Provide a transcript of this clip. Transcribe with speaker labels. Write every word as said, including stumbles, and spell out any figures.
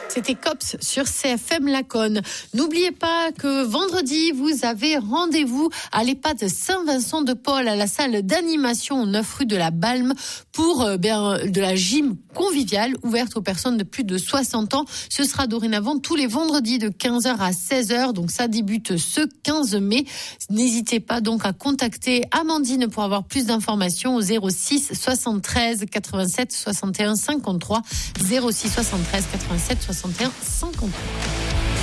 Speaker 1: C'était Cops sur C F M Laconne. N'oubliez pas que vendredi, vous avez rendez-vous à l'EHPAD Saint-Vincent-de-Paul, à la salle d'animation neuf rue de la Balme, pour euh, bien, de la gym conviviale ouverte aux personnes de plus de soixante ans. Ce sera dorénavant tous les vendredis de quinze heures à seize heures. Donc ça débute ce quinze mai. N'hésitez pas donc à contacter Amandine pour avoir plus d'informations au zéro six soixante-treize quatre-vingt-sept soixante et un cinquante-trois. zéro six soixante-treize quatre-vingt-sept soixante et un cinquante-trois.